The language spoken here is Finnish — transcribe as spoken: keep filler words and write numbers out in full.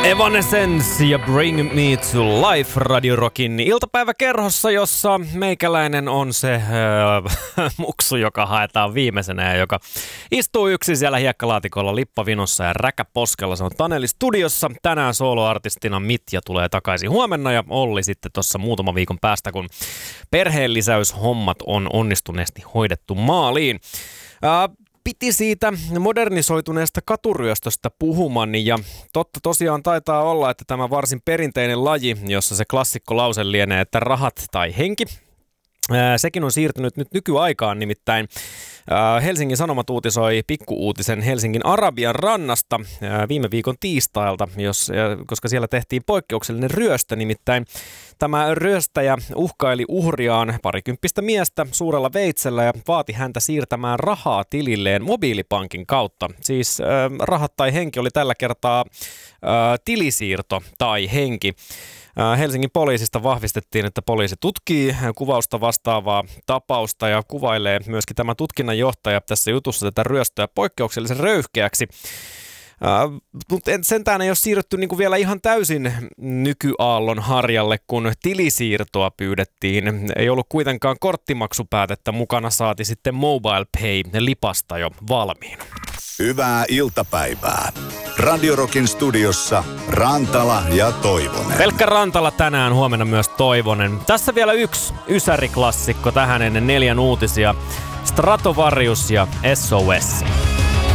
Evanescence ja Bring Me to Life Radio Rockin iltapäiväkerhossa, jossa meikäläinen on se äh, muksu, joka haetaan viimeisenä ja joka istuu yksin siellä hiekkalaatikolla lippavinossa ja räkäposkella. Se on Taneli studiossa. Tänään soloartistina Mitja tulee takaisin huomenna ja Olli sitten tuossa muutama viikon päästä, kun perheenlisäyshommat on onnistuneesti hoidettu maaliin. Äh, Piti siitä modernisoituneesta katuryöstöstä puhuman ja totta tosiaan taitaa olla, että tämä varsin perinteinen laji, jossa se klassikko lause lienee, että rahat tai henki. Sekin on siirtynyt nyt nykyaikaan, nimittäin Helsingin Sanomat uutisoi pikkuuutisen Helsingin Arabian rannasta viime viikon tiistailta, jos, koska siellä tehtiin poikkeuksellinen ryöstö, nimittäin tämä ryöstäjä uhkaili uhriaan parikymppistä miestä suurella veitsellä ja vaati häntä siirtämään rahaa tililleen mobiilipankin kautta. Siis äh, rahat tai henki oli tällä kertaa äh, tilisiirto tai henki. Helsingin poliisista vahvistettiin, että poliisi tutkii kuvausta vastaavaa tapausta ja kuvailee myöskin tämä tutkinnanjohtaja tässä jutussa tätä ryöstöä poikkeuksellisen röyhkeäksi. Uh, mutta sentään ei ole siirrytty niinku vielä ihan täysin nykyaallon harjalle, kun tilisiirtoa pyydettiin. Ei ollut kuitenkaan korttimaksupäätettä mukana, saati sitten Mobile Pay-lipasta jo valmiina. Hyvää iltapäivää. Radio Rockin studiossa Rantala ja Toivonen. Pelkkä Rantala tänään, huomenna myös Toivonen. Tässä vielä yksi ysäriklassikko tähän ennen neljän uutisia. Stratovarius ja S O S.